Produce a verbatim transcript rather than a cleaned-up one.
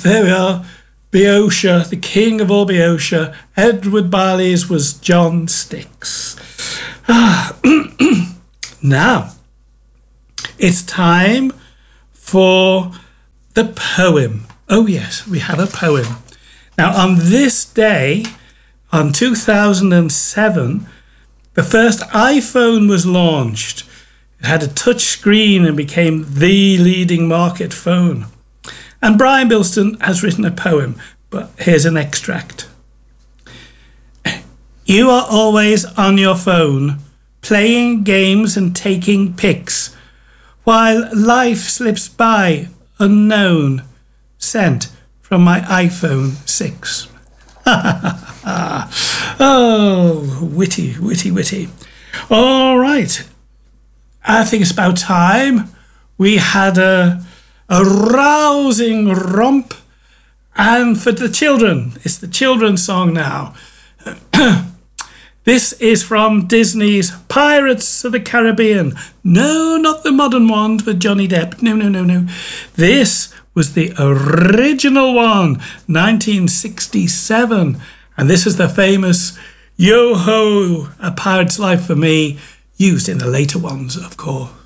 there we are. Boeotia, the king of all Boeotia. Edward Barley's was John Styx. Ah. Now, it's time for the poem. Oh yes, we have a poem. Now, on this day, on two thousand seven, the first iPhone was launched. It had a touch screen and became the leading market phone. And Brian Bilston has written a poem, but here's an extract. You are always on your phone, playing games and taking pics, while life slips by unknown, sent from my iPhone six. Oh, witty, witty, witty. All right. I think it's about time we had a, a rousing romp. And for the children, it's the children's song now. This is from Disney's Pirates of the Caribbean. No, not the modern ones with Johnny Depp. No, no, no, no. This was the original one, nineteen sixty-seven. And this is the famous Yo-Ho, A Pirate's Life for Me, used in the later ones, of course.